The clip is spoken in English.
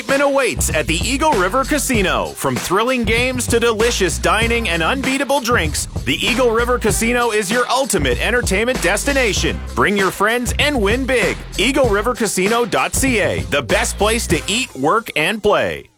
excitement awaits at the Eagle River Casino. From thrilling games to delicious dining and unbeatable drinks, the Eagle River Casino is your ultimate entertainment destination. Bring your friends and win big. EagleRiverCasino.ca, the best place to eat, work, and play.